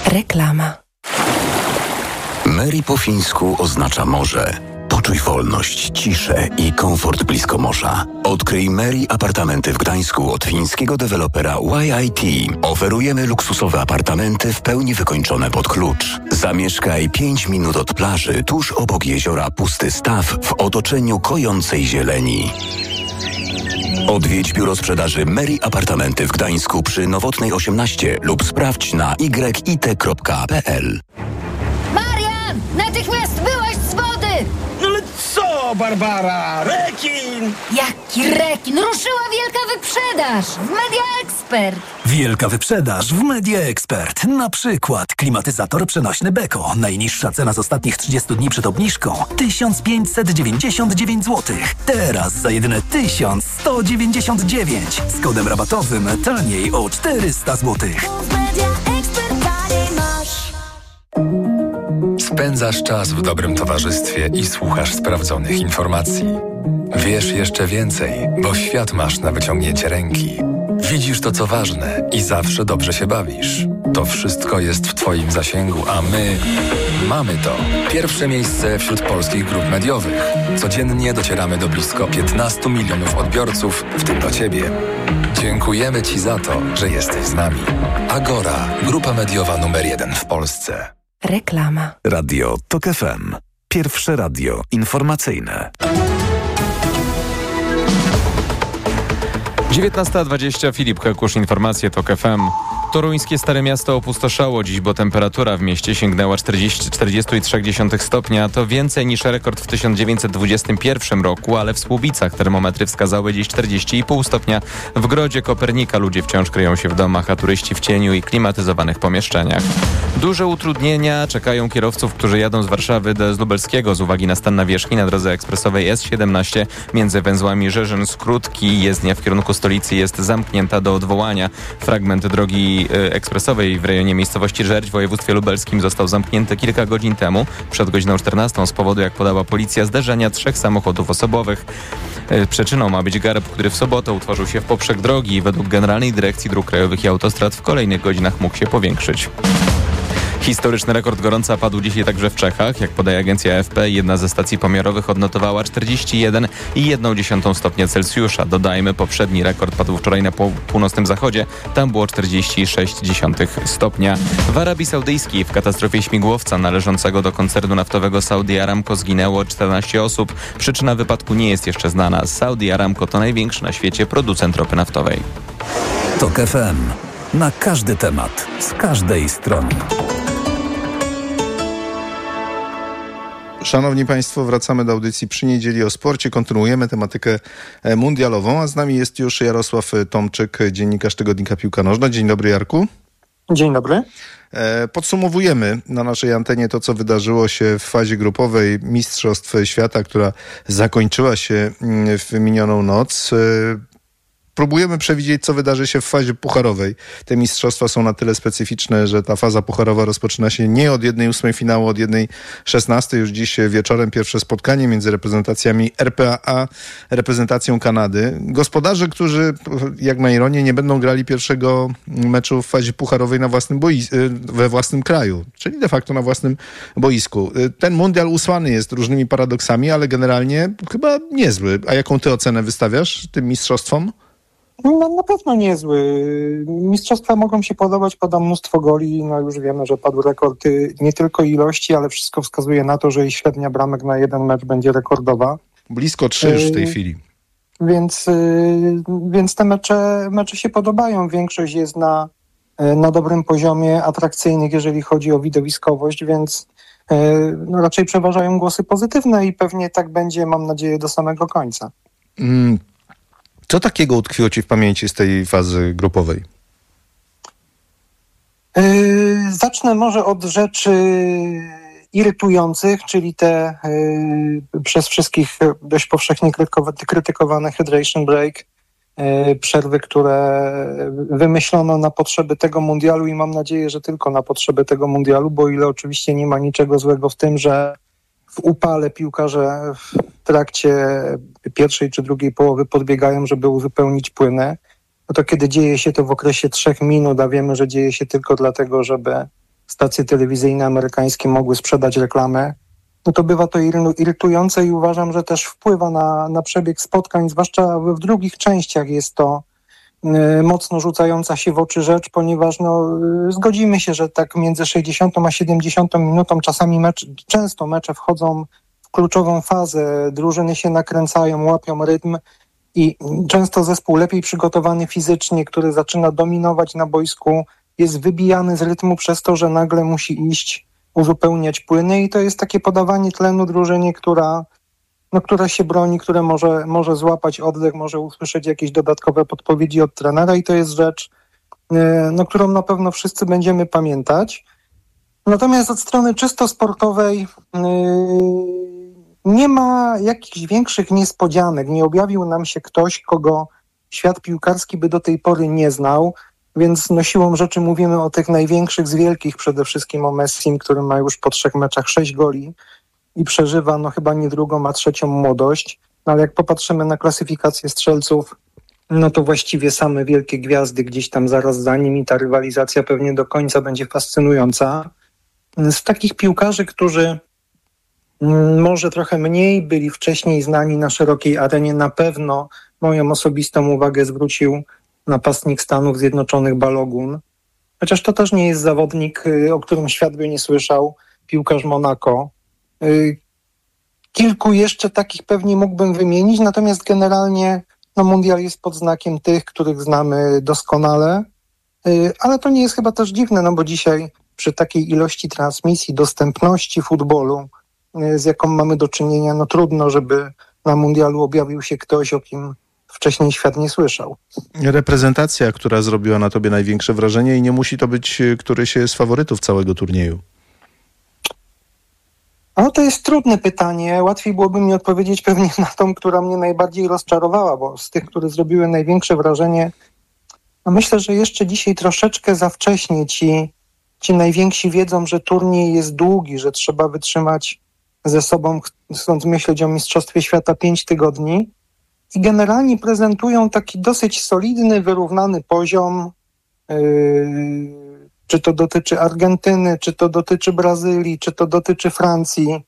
Reklama. Mary po fińsku oznacza morze. Poczuj wolność, ciszę i komfort blisko morza. Odkryj Mary apartamenty w Gdańsku od fińskiego dewelopera YIT. Oferujemy luksusowe apartamenty w pełni wykończone pod klucz. Zamieszkaj 5 minut od plaży, tuż obok jeziora Pusty Staw w otoczeniu kojącej zieleni. Odwiedź biuro sprzedaży Mary Apartamenty w Gdańsku przy Nowotnej 18 lub sprawdź na yit.pl. Marian! Natychmiast wyłaź z wody! No ale co, Barbara? Rekin! Jaki rekin? Ruszyła wielka wyprzedaż w Media Expert. Wielka wyprzedaż w Media Expert. Na przykład klimatyzator przenośny Beko. Najniższa cena z ostatnich 30 dni przed obniżką 1599 zł. Teraz za jedyne 1199. Z kodem rabatowym taniej o 400 zł. Spędzasz czas w dobrym towarzystwie i słuchasz sprawdzonych informacji. Wiesz jeszcze więcej, bo świat masz na wyciągnięcie ręki. Widzisz to, co ważne i zawsze dobrze się bawisz. To wszystko jest w Twoim zasięgu, a my mamy to. Pierwsze miejsce wśród polskich grup mediowych. Codziennie docieramy do blisko 15 milionów odbiorców, w tym do Ciebie. Dziękujemy Ci za to, że jesteś z nami. Agora, grupa mediowa numer 1 w Polsce. Reklama. Radio TOK FM. Pierwsze radio informacyjne. 19:20. Filip Hekusz, informacje TOK FM. Toruńskie Stare Miasto opustoszało dziś, bo temperatura w mieście sięgnęła 40,3 stopnia. To więcej niż rekord w 1921 roku, ale w Słubicach termometry wskazały dziś 40,5 stopnia. W Grodzie Kopernika ludzie wciąż kryją się w domach, a turyści w cieniu i klimatyzowanych pomieszczeniach. Duże utrudnienia czekają kierowców, którzy jadą z Warszawy do Lubelskiego z uwagi na stan nawierzchni na drodze ekspresowej S17 między węzłami Rzeszyn-Skrótki. Jezdnia w kierunku stolicy jest zamknięta do odwołania. Fragment drogi ekspresowej w rejonie miejscowości Żerć w województwie lubelskim został zamknięty kilka godzin temu, przed godziną 14 z powodu, jak podała policja, zderzenia 3 samochodów osobowych. Przyczyną ma być garb, który w sobotę utworzył się w poprzek drogi i według Generalnej Dyrekcji Dróg Krajowych i Autostrad w kolejnych godzinach mógł się powiększyć. Historyczny rekord gorąca padł dzisiaj także w Czechach. Jak podaje agencja AFP, jedna ze stacji pomiarowych odnotowała 41,1 stopnia Celsjusza. Dodajmy, poprzedni rekord padł wczoraj na północnym zachodzie. Tam było 40,6 stopnia. W Arabii Saudyjskiej w katastrofie śmigłowca należącego do koncernu naftowego Saudi Aramco zginęło 14 osób. Przyczyna wypadku nie jest jeszcze znana. Saudi Aramco to największy na świecie producent ropy naftowej. TOK FM. Na każdy temat, z każdej strony. Szanowni Państwo, wracamy do audycji Przy Niedzieli o sporcie. Kontynuujemy tematykę mundialową, a z nami jest już Jarosław Tomczyk, dziennikarz tygodnika Piłka Nożna. Dzień dobry, Jarku. Dzień dobry. Podsumowujemy na naszej antenie to, co wydarzyło się w fazie grupowej Mistrzostw Świata, która zakończyła się w minioną noc. Próbujemy przewidzieć, co wydarzy się w fazie pucharowej. Te mistrzostwa są na tyle specyficzne, że ta faza pucharowa rozpoczyna się nie od 1/8 finału, od 1/16. Już dziś wieczorem pierwsze spotkanie między reprezentacjami RPA a reprezentacją Kanady. Gospodarze, którzy, jak na ironię, nie będą grali pierwszego meczu w fazie pucharowej na własnym we własnym kraju, czyli de facto na własnym boisku. Ten mundial usłany jest różnymi paradoksami, ale generalnie chyba niezły. A jaką ty ocenę wystawiasz tym mistrzostwom? No, na pewno niezły. Mistrzostwa mogą się podobać, pada mnóstwo goli. No już wiemy, że padł rekord nie tylko ilości, ale wszystko wskazuje na to, że i średnia bramek na jeden mecz będzie rekordowa. Blisko 3 już w tej chwili. Więc te mecze się podobają. Większość jest na dobrym poziomie, atrakcyjnych, jeżeli chodzi o widowiskowość, więc raczej przeważają głosy pozytywne i pewnie tak będzie, mam nadzieję, do samego końca. Co takiego utkwiło ci w pamięci z tej fazy grupowej? Zacznę może od rzeczy irytujących, czyli te przez wszystkich dość powszechnie krytykowane hydration break, przerwy, które wymyślono na potrzeby tego mundialu i mam nadzieję, że tylko na potrzeby tego mundialu, bo o ile oczywiście nie ma niczego złego w tym, że w upale piłkarze w trakcie pierwszej czy drugiej połowy podbiegają, żeby uzupełnić płyny, no to kiedy dzieje się to w okresie 3 minut, a wiemy, że dzieje się tylko dlatego, żeby stacje telewizyjne amerykańskie mogły sprzedać reklamę, no to bywa to irytujące i uważam, że też wpływa na przebieg spotkań, zwłaszcza w drugich częściach jest to mocno rzucająca się w oczy rzecz, ponieważ zgodzimy się, że tak między 60 a 70 minutą czasami często mecze wchodzą w kluczową fazę, drużyny się nakręcają, łapią rytm i często zespół lepiej przygotowany fizycznie, który zaczyna dominować na boisku, jest wybijany z rytmu przez to, że nagle musi iść uzupełniać płyny i to jest takie podawanie tlenu drużynie, która się broni, które może złapać oddech, może usłyszeć jakieś dodatkowe podpowiedzi od trenera i to jest rzecz, którą na pewno wszyscy będziemy pamiętać. Natomiast od strony czysto sportowej nie ma jakichś większych niespodzianek. Nie objawił nam się ktoś, kogo świat piłkarski by do tej pory nie znał, więc siłą rzeczy mówimy o tych największych z wielkich, przede wszystkim o Messim, który ma już po 3 meczach 6 goli i przeżywa chyba nie drugą, a trzecią młodość. No, ale jak popatrzymy na klasyfikację strzelców, no to właściwie same wielkie gwiazdy gdzieś tam zaraz za nim i ta rywalizacja pewnie do końca będzie fascynująca. Z takich piłkarzy, którzy może trochę mniej byli wcześniej znani na szerokiej arenie, na pewno moją osobistą uwagę zwrócił napastnik Stanów Zjednoczonych Balogun. Chociaż to też nie jest zawodnik, o którym świat by nie słyszał, piłkarz Monako. Kilku jeszcze takich pewnie mógłbym wymienić, natomiast generalnie mundial jest pod znakiem tych, których znamy doskonale, ale to nie jest chyba też dziwne, bo dzisiaj przy takiej ilości transmisji, dostępności futbolu, z jaką mamy do czynienia, trudno, żeby na mundialu objawił się ktoś, o kim wcześniej świat nie słyszał. Reprezentacja, która zrobiła na tobie największe wrażenie i nie musi to być któryś z faworytów całego turnieju. To jest trudne pytanie. Łatwiej byłoby mi odpowiedzieć pewnie na tą, która mnie najbardziej rozczarowała, bo z tych, które zrobiły największe wrażenie, myślę, że jeszcze dzisiaj troszeczkę za wcześnie ci najwięksi wiedzą, że turniej jest długi, że trzeba wytrzymać ze sobą, chcąc myśleć o Mistrzostwie Świata 5 tygodni i generalnie prezentują taki dosyć solidny, wyrównany poziom, czy to dotyczy Argentyny, czy to dotyczy Brazylii, czy to dotyczy Francji.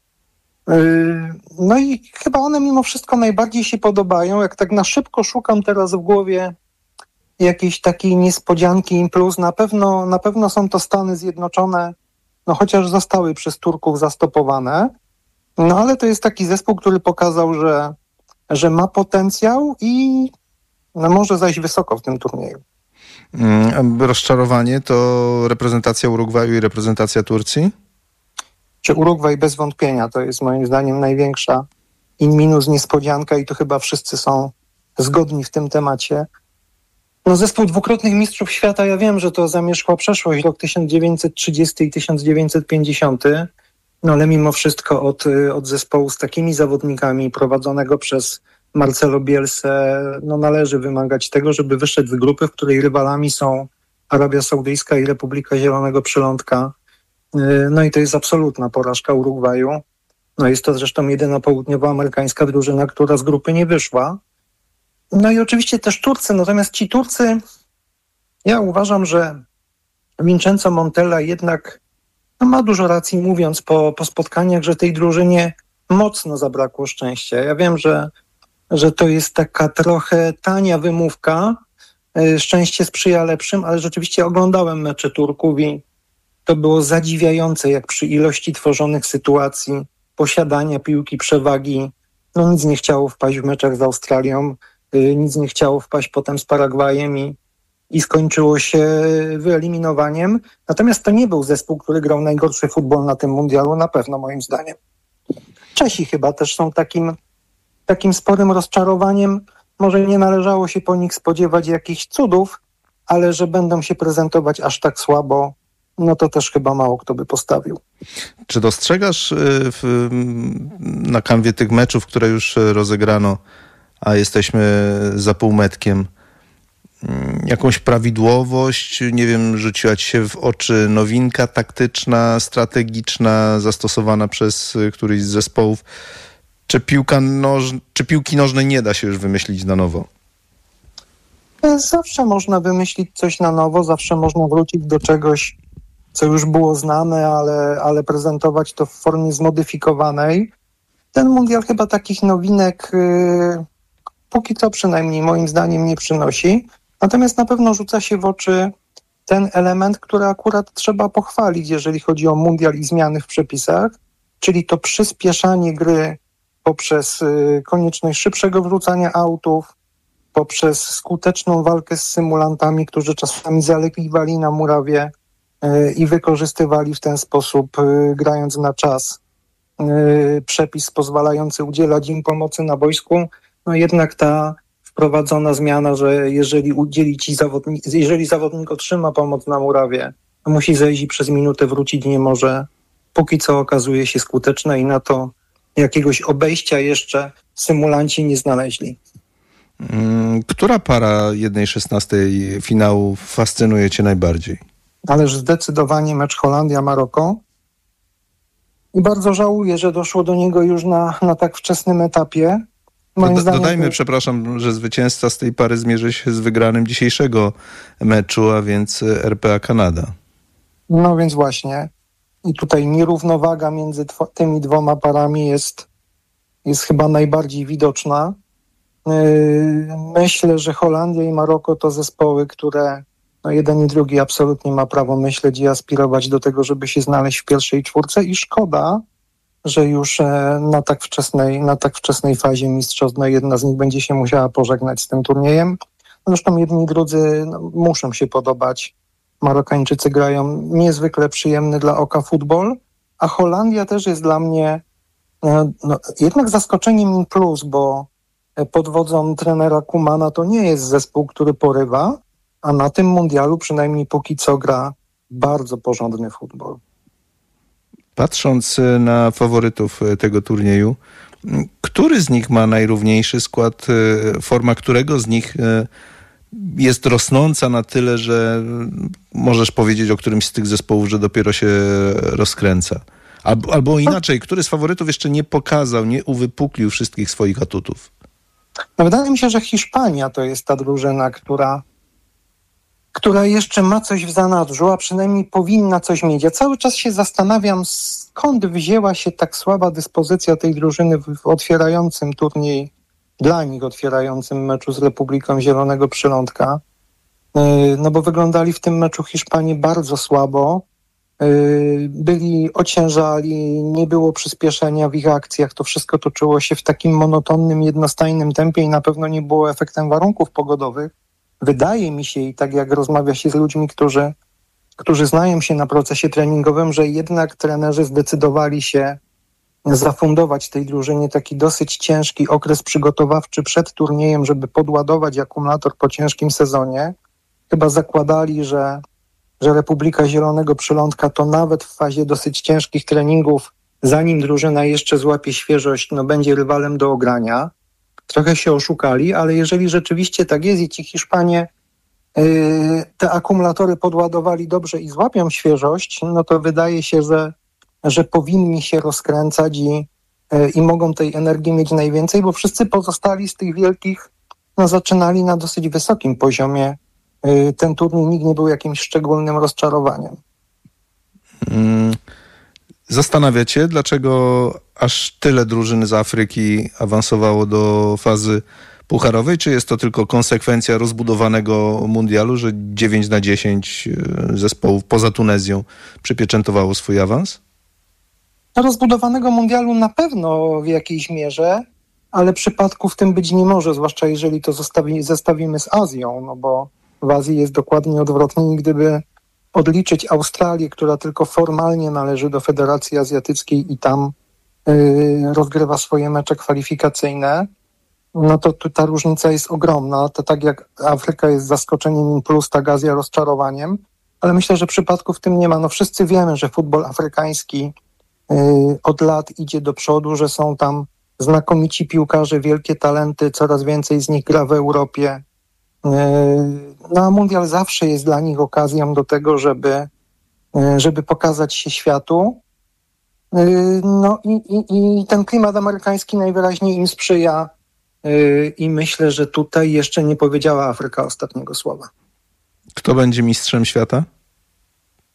I chyba one mimo wszystko najbardziej się podobają. Jak tak na szybko szukam teraz w głowie jakiejś takiej niespodzianki im plus, na pewno są to Stany Zjednoczone, chociaż zostały przez Turków zastopowane. Ale to jest taki zespół, który pokazał, że ma potencjał i może zajść wysoko w tym turnieju. Rozczarowanie to reprezentacja Urugwaju i reprezentacja Turcji? Czy Urugwaj bez wątpienia to jest moim zdaniem największa in minus niespodzianka i to chyba wszyscy są zgodni w tym temacie. Zespół dwukrotnych mistrzów świata, ja wiem, że to zamierzchła przeszłość, rok 1930 i 1950, ale mimo wszystko od zespołu z takimi zawodnikami prowadzonego przez Marcelo Bielsę, należy wymagać tego, żeby wyszedł z grupy, w której rywalami są Arabia Saudyjska i Republika Zielonego Przylądka. I to jest absolutna porażka Urugwaju. Jest to zresztą jedyna południowoamerykańska drużyna, która z grupy nie wyszła. I oczywiście też Turcy, natomiast ci Turcy, ja uważam, że Vincenzo Montella jednak ma dużo racji, mówiąc po spotkaniach, że tej drużynie mocno zabrakło szczęścia. Ja wiem, że to jest taka trochę tania wymówka, szczęście sprzyja lepszym, ale rzeczywiście oglądałem mecze Turków i to było zadziwiające, jak przy ilości tworzonych sytuacji, posiadania piłki, przewagi, nic nie chciało wpaść w meczach z Australią, nic nie chciało wpaść potem z Paragwajem i skończyło się wyeliminowaniem. Natomiast to nie był zespół, który grał najgorszy futbol na tym mundialu, na pewno moim zdaniem. Czesi chyba też są takim sporym rozczarowaniem. Może nie należało się po nich spodziewać jakichś cudów, ale że będą się prezentować aż tak słabo, to też chyba mało kto by postawił. Czy dostrzegasz na kanwie tych meczów, które już rozegrano, a jesteśmy za półmetkiem, jakąś prawidłowość? Nie wiem, rzuciła ci się w oczy nowinka taktyczna, strategiczna, zastosowana przez któryś z zespołów? Czy piłki nożnej nie da się już wymyślić na nowo? Zawsze można wymyślić coś na nowo, zawsze można wrócić do czegoś, co już było znane, ale prezentować to w formie zmodyfikowanej. Ten mundial chyba takich nowinek póki co przynajmniej moim zdaniem nie przynosi. Natomiast na pewno rzuca się w oczy ten element, który akurat trzeba pochwalić, jeżeli chodzi o mundial i zmiany w przepisach, czyli to przyspieszanie gry poprzez konieczność szybszego wrzucania autów, poprzez skuteczną walkę z symulantami, którzy czasami zalegli na murawie i wykorzystywali w ten sposób, grając na czas, przepis pozwalający udzielać im pomocy na boisku. No jednak ta wprowadzona zmiana, że jeżeli zawodnik otrzyma pomoc na murawie, to musi zejść i przez minutę wrócić nie może, póki co okazuje się skuteczne i na to jakiegoś obejścia jeszcze symulanci nie znaleźli. Która para 1/16 finału fascynuje cię najbardziej? Ależ zdecydowanie mecz Holandia-Maroko. I bardzo żałuję, że doszło do niego już na tak wczesnym etapie. Dodajmy, przepraszam, że zwycięzca z tej pary zmierzy się z wygranym dzisiejszego meczu, a więc RPA Kanada. No więc właśnie. I tutaj nierównowaga między tymi dwoma parami jest chyba najbardziej widoczna. Myślę, że Holandia i Maroko to zespoły, które jeden i drugi absolutnie ma prawo myśleć i aspirować do tego, żeby się znaleźć w pierwszej czwórce i szkoda, że już na tak wczesnej fazie mistrzostw jedna z nich będzie się musiała pożegnać z tym turniejem. Zresztą jedni i drudzy muszą się podobać. Marokańczycy grają niezwykle przyjemny dla oka futbol, a Holandia też jest dla mnie jednak zaskoczeniem plus, bo pod wodzą trenera Koemana to nie jest zespół, który porywa, a na tym mundialu przynajmniej póki co gra bardzo porządny futbol. Patrząc na faworytów tego turnieju, który z nich ma najrówniejszy skład, forma którego z nich jest rosnąca na tyle, że możesz powiedzieć o którymś z tych zespołów, że dopiero się rozkręca? Albo inaczej, który z faworytów jeszcze nie pokazał, nie uwypuklił wszystkich swoich atutów? No wydaje mi się, że Hiszpania to jest ta drużyna, która jeszcze ma coś w zanadrzu, a przynajmniej powinna coś mieć. Ja cały czas się zastanawiam, skąd wzięła się tak słaba dyspozycja tej drużyny w otwierającym turniej, dla nich otwierającym meczu z Republiką Zielonego Przylądka. No bo wyglądali w tym meczu Hiszpanii bardzo słabo. Byli ociężali, nie było przyspieszenia w ich akcjach. To wszystko toczyło się w takim monotonnym, jednostajnym tempie i na pewno nie było efektem warunków pogodowych. Wydaje mi się, i tak jak rozmawia się z ludźmi, którzy znają się na procesie treningowym, że jednak trenerzy zdecydowali się zafundować tej drużynie taki dosyć ciężki okres przygotowawczy przed turniejem, żeby podładować akumulator po ciężkim sezonie. Chyba zakładali, że Republika Zielonego Przylądka to nawet w fazie dosyć ciężkich treningów, zanim drużyna jeszcze złapie świeżość, będzie rywalem do ogrania. Trochę się oszukali, ale jeżeli rzeczywiście tak jest i ci Hiszpanie te akumulatory podładowali dobrze i złapią świeżość, no to wydaje się, że powinni się rozkręcać i mogą tej energii mieć najwięcej, bo wszyscy pozostali z tych wielkich zaczynali na dosyć wysokim poziomie. Ten turniej nikt nie był jakimś szczególnym rozczarowaniem. Zastanawia cię, dlaczego aż tyle drużyn z Afryki awansowało do fazy pucharowej? Czy jest to tylko konsekwencja rozbudowanego mundialu, że 9 na 10 zespołów poza Tunezją przypieczętowało swój awans? Rozbudowanego mundialu na pewno w jakiejś mierze, ale przypadku w tym być nie może, zwłaszcza jeżeli to zestawimy z Azją, no bo w Azji jest dokładnie odwrotnie i gdyby odliczyć Australię, która tylko formalnie należy do Federacji Azjatyckiej i tam rozgrywa swoje mecze kwalifikacyjne, no to ta różnica jest ogromna. To tak jak Afryka jest zaskoczeniem in plus, tak Azja rozczarowaniem, ale myślę, że przypadku w tym nie ma. No wszyscy wiemy, że futbol afrykański od lat idzie do przodu, że są tam znakomici piłkarze, wielkie talenty, coraz więcej z nich gra w Europie. No a mundial zawsze jest dla nich okazją do tego, żeby pokazać się światu. No i ten klimat amerykański najwyraźniej im sprzyja i myślę, że tutaj jeszcze nie powiedziała Afryka ostatniego słowa. Kto będzie mistrzem świata?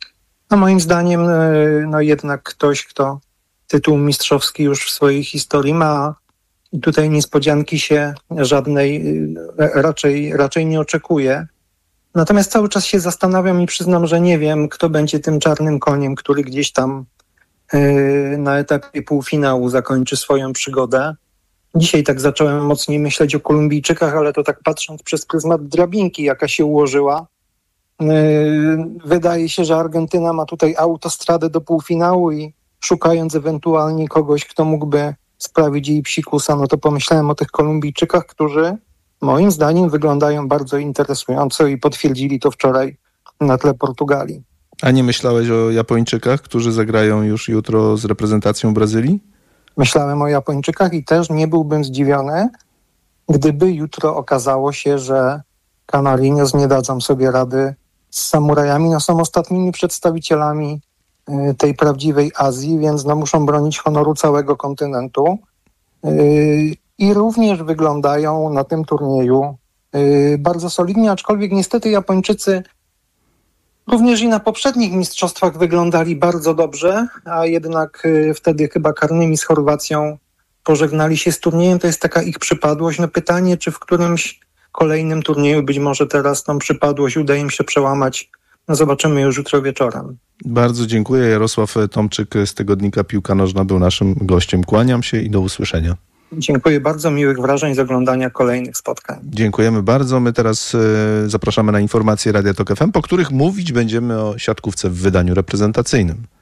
No moim zdaniem no jednak ktoś, kto tytuł mistrzowski już w swojej historii ma i tutaj niespodzianki się żadnej raczej nie oczekuje. Natomiast cały czas się zastanawiam i przyznam, że nie wiem, kto będzie tym czarnym koniem, który gdzieś tam na etapie półfinału zakończy swoją przygodę. Dzisiaj tak zacząłem mocniej myśleć o Kolumbijczykach, ale to tak patrząc przez pryzmat drabinki, jaka się ułożyła. Wydaje się, że Argentyna ma tutaj autostradę do półfinału i szukając ewentualnie kogoś, kto mógłby sprawić jej psikusa, no to pomyślałem o tych Kolumbijczykach, którzy moim zdaniem wyglądają bardzo interesująco i potwierdzili to wczoraj na tle Portugalii. A nie myślałeś o Japończykach, którzy zagrają już jutro z reprezentacją Brazylii? Myślałem o Japończykach i też nie byłbym zdziwiony, gdyby jutro okazało się, że Canarinos nie dadzą sobie rady z samurajami. No są ostatnimi przedstawicielami tej prawdziwej Azji, więc no muszą bronić honoru całego kontynentu. I również wyglądają na tym turnieju bardzo solidnie, aczkolwiek niestety Japończycy również i na poprzednich mistrzostwach wyglądali bardzo dobrze, a jednak wtedy chyba karnymi z Chorwacją pożegnali się z turniejem. To jest taka ich przypadłość. No pytanie, czy w którymś kolejnym turnieju być może teraz tą przypadłość uda im się przełamać. No zobaczymy już jutro wieczorem. Bardzo dziękuję. Jarosław Tomczyk z tygodnika Piłka Nożna był naszym gościem. Kłaniam się i do usłyszenia. Dziękuję bardzo, miłych wrażeń z oglądania kolejnych spotkań. Dziękujemy bardzo. My teraz zapraszamy na informacje Radia Tok FM, po których mówić będziemy o siatkówce w wydaniu reprezentacyjnym.